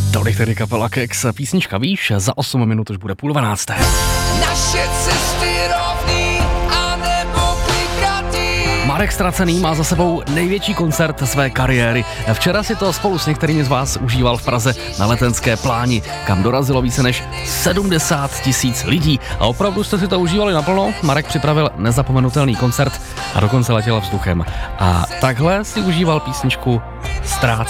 Tolik tedy kapela Kex, písnička Víš, za 8 minut už bude 11:30. Naše cesty rovný a nebo klikatý. Marek Stracený má za sebou největší koncert své kariéry. Včera si to spolu s některými z vás užíval v Praze na Letenské pláni, kam dorazilo více než 70 000 lidí. A opravdu jste si to užívali naplno? Marek připravil nezapomenutelný koncert a dokonce letěl vzduchem. A takhle si užíval písničku Ztrácení.